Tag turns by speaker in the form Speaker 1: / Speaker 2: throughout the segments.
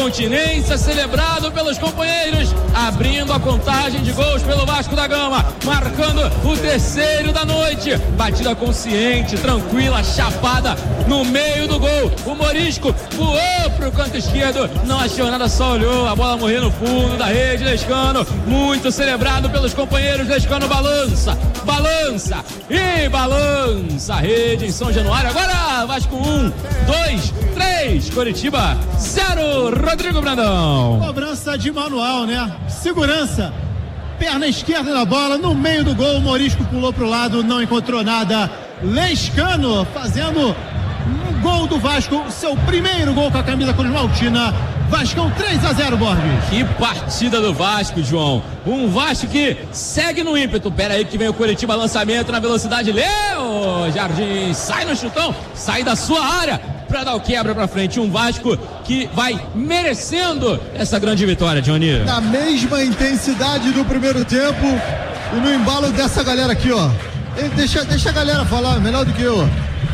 Speaker 1: Continência celebrado pelos companheiros, abrindo a contagem de gols pelo Vasco da Gama, marcando o terceiro da noite. Batida consciente, tranquila, chapada no meio do gol. O Morisco voou pro canto esquerdo, não achou nada, só olhou, a bola morreu no fundo da rede. Lescano, muito celebrado pelos companheiros. Lescano balança e balança a rede em São Januário. Agora Vasco 1, 2, 3, Coritiba 0, Rodrigo Brandão.
Speaker 2: Cobrança de manual, né? Segurança, perna esquerda na bola, no meio do gol. O Morisco pulou pro lado, não encontrou nada. Lescano fazendo um gol do Vasco, seu primeiro gol com a camisa Cruz Maltina. Vascão 3-0, Borges.
Speaker 1: Que partida do Vasco, João. Um Vasco que segue no ímpeto. Pera aí que vem o Coritiba, lançamento na velocidade. Leo Jardim sai no chutão, sai da sua área para dar o quebra para frente. Um Vasco que vai merecendo essa grande vitória, Johnny.
Speaker 3: Na mesma intensidade do primeiro tempo e no embalo dessa galera aqui, ó. Deixa a galera falar, melhor do que eu.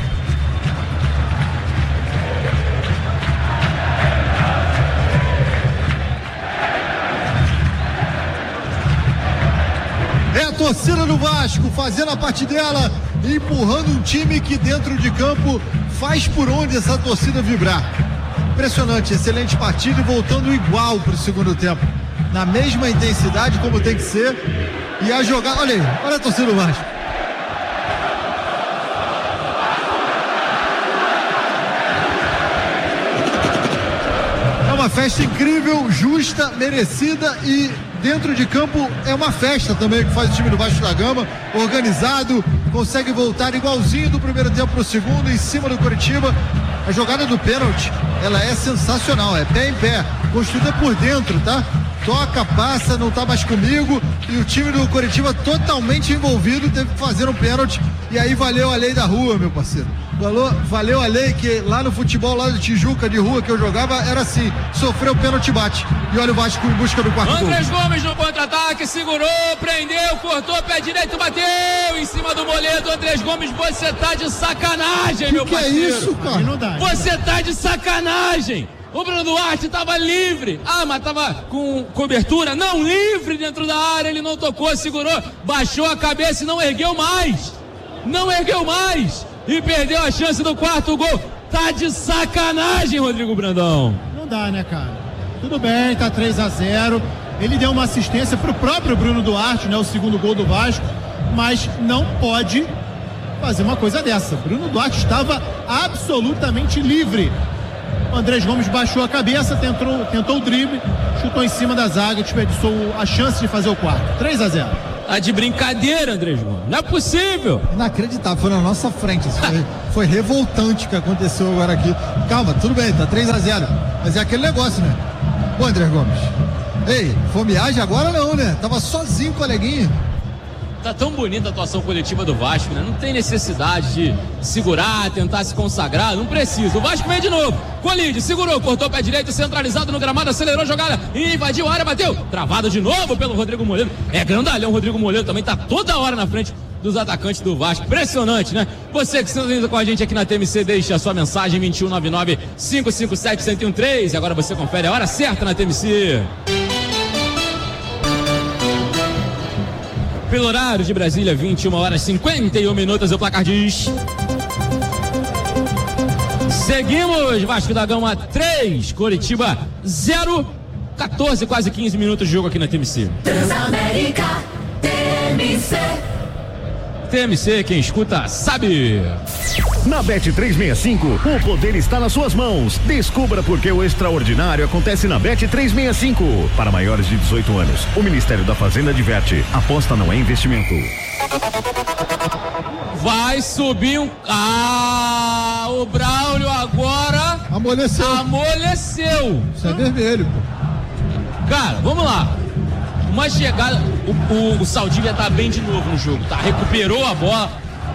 Speaker 3: É a torcida do Vasco fazendo a parte dela, empurrando um time que dentro de campo faz por onde essa torcida vibrar. Impressionante, excelente partida e voltando igual para o segundo tempo. Na mesma intensidade como tem que ser. E a jogada, olha aí, olha a torcida do Vasco. É uma festa incrível, justa, merecida e dentro de campo é uma festa também que faz o time do Vasco da Gama, organizado, consegue voltar igualzinho do primeiro tempo pro segundo, em cima do Coritiba. A jogada do pênalti, ela é sensacional, é pé em pé, construída por dentro, tá? Toca, passa, não tá mais comigo, e o time do Coritiba totalmente envolvido, teve que fazer um pênalti, e aí valeu a lei da rua, meu parceiro. Valeu a lei que lá no futebol, lá do Tijuca de rua que eu jogava, era assim, sofreu pênalti, bate. E olha o Vasco em busca do quarto gol.
Speaker 1: Andrés Gomes no contra-ataque, segurou, prendeu, cortou, pé direito, bateu em cima do Moledo. Andrés Gomes, você tá de sacanagem, meu parceiro.
Speaker 3: Que é isso, cara?
Speaker 2: Não dá,
Speaker 1: você tá de sacanagem. O Bruno Duarte estava livre. Ah, mas estava com cobertura? Não, livre dentro da área. Ele não tocou, segurou, baixou a cabeça e não ergueu mais. E perdeu a chance do quarto gol. Tá de sacanagem, Rodrigo Brandão.
Speaker 2: Não dá, né, cara? Tudo bem, tá 3-0. Ele deu uma assistência pro próprio Bruno Duarte, né? O segundo gol do Vasco. Mas não pode fazer uma coisa dessa. Bruno Duarte estava absolutamente livre. O Andrés Gomes baixou a cabeça, tentou o drible, chutou em cima da zaga, desperdiçou a chance de fazer o quarto. 3-0.
Speaker 1: Tá de brincadeira, Andrés Gomes. Não é possível.
Speaker 3: Inacreditável, foi na nossa frente. Foi revoltante o que aconteceu agora aqui. Calma, tudo bem, tá 3-0. Mas é aquele negócio, né? Ô, Andrés Gomes. Ei, fomeagem agora não, né? Tava sozinho, coleguinha.
Speaker 1: Tá tão bonita a atuação coletiva do Vasco, né? Não tem necessidade de segurar, tentar se consagrar, não precisa. O Vasco vem de novo, colide, segurou, cortou o pé direito, centralizado no gramado, acelerou a jogada, invadiu a área, bateu, travado de novo pelo Rodrigo Moledo. É grandalhão, o Rodrigo Moledo também tá toda hora na frente dos atacantes do Vasco. Impressionante, né? Você que está com a gente aqui na TMC, deixa a sua mensagem 2199-557-1013. Agora você confere a hora certa na TMC. Pelo horário de Brasília, 21h51, o placar diz: seguimos, Vasco da Gama 3, Coritiba 0, 14, quase 15 minutos de jogo aqui na TMC.
Speaker 4: Transamérica, TMC.
Speaker 1: TMC, quem escuta sabe.
Speaker 5: Na Bet365, o poder está nas suas mãos. Descubra por que o extraordinário acontece na Bet365. Para maiores de 18 anos, o Ministério da Fazenda adverte: aposta não é investimento.
Speaker 1: Vai subir um... Ah, o Braulio agora... Amoleceu.
Speaker 3: Isso é vermelho, pô.
Speaker 1: Cara, vamos lá. Uma chegada... O Saldívia tá bem de novo no jogo, tá? Recuperou a bola.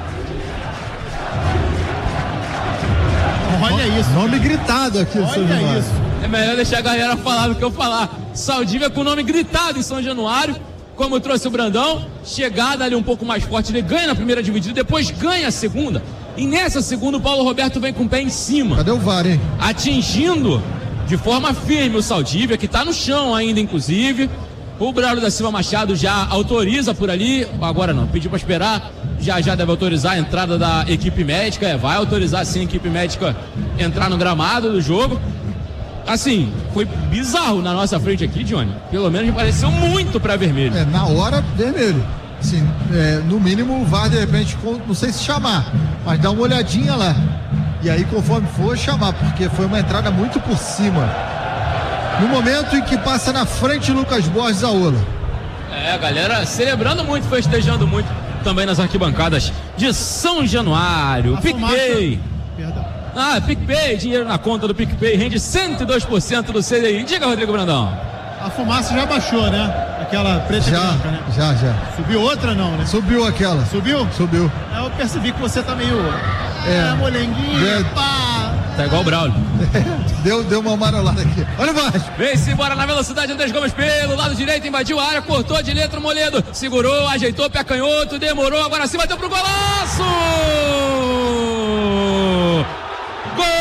Speaker 2: Olha isso.
Speaker 3: Nome gritado aqui.
Speaker 2: Olha isso.
Speaker 1: É melhor deixar a galera falar do que eu falar. Saldívia com o nome gritado em São Januário, como trouxe o Brandão. Chegada ali um pouco mais forte, ele ganha na primeira dividida, depois ganha a segunda. E nessa segunda o Paulo Roberto vem com o pé em cima.
Speaker 3: Cadê o VAR, hein?
Speaker 1: Atingindo de forma firme o Saldívia, que está no chão ainda, inclusive. O Braulio da Silva Machado já autoriza por ali, agora não, pediu para esperar, já deve autorizar a entrada da equipe médica, vai autorizar sim a equipe médica entrar no gramado do jogo. Assim, foi bizarro na nossa frente aqui, Johnny, pelo menos me pareceu muito para vermelho.
Speaker 3: Na hora, vermelho. Assim, no mínimo o VAR de repente, não sei se chamar, mas dá uma olhadinha lá. E aí conforme for chamar, porque foi uma entrada muito por cima. No momento em que passa na frente Lucas Borges Aola.
Speaker 1: A galera celebrando muito, festejando muito também nas arquibancadas de São Januário. PicPay. PicPay, dinheiro na conta do PicPay, rende 102% do CDI. Diga, Rodrigo Brandão.
Speaker 2: A fumaça já baixou, né? Aquela preta e branca, né?
Speaker 3: Já.
Speaker 2: Subiu outra não, né?
Speaker 3: Subiu aquela.
Speaker 2: Subiu?
Speaker 3: Subiu.
Speaker 2: Eu percebi que você tá meio... molenguinho, pá.
Speaker 1: Tá igual o Braulio.
Speaker 3: Deu uma amarelada aqui. Olha o Vasco.
Speaker 1: Vem-se embora na velocidade, Andrés Gomes pelo lado direito, invadiu a área, cortou de letra o Moledo, segurou, ajeitou, pé canhoto, demorou, agora sim bateu pro golaço! Gol!